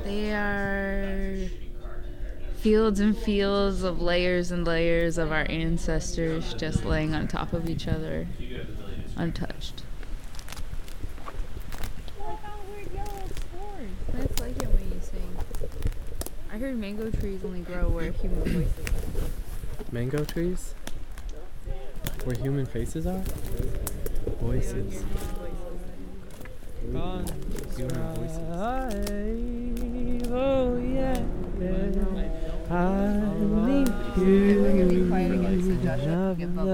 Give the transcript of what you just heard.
They are fields and fields of layers and layers of our ancestors just laying on top of each other, untouched. Oh, I found weird yellow spores. That's like it when you sing. I heard mango trees only grow where human voices are. Mango trees? Where human faces are? Voices. Human voices. Oh yeah. I need you. We're gonna be quiet again so Josh can get vocal.